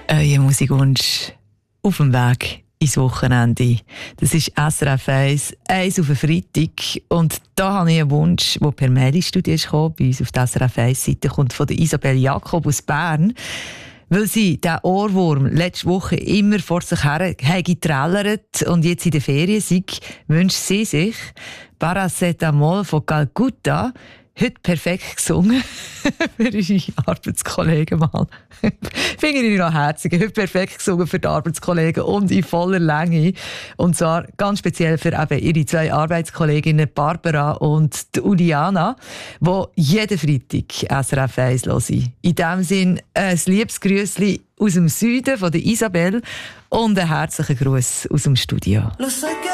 Euer Musikwunsch auf dem Weg ins Wochenende. Das ist SRF 1 auf den Freitag. Und da habe ich einen Wunsch, der per Mail ins Studio ist gekommen, bei uns auf der SRF 1-Seite, kommt von der Isabel Jakob aus Bern. Weil sie den Ohrwurm letzte Woche immer vor sich her getrellert und jetzt in der Ferien sei, wünscht sie sich Paracetamol von Calcutta, heute perfekt gesungen für ihre Arbeitskollegen mal. Finde ich noch herzig. Heute perfekt gesungen für die Arbeitskollegen und in voller Länge. Und zwar ganz speziell für eben ihre zwei Arbeitskolleginnen Barbara und Uliana, die jeden Freitag SRF 1 hören. In diesem Sinn ein liebes Grüßli aus dem Süden von der Isabel und einen herzlichen Gruß aus dem Studio.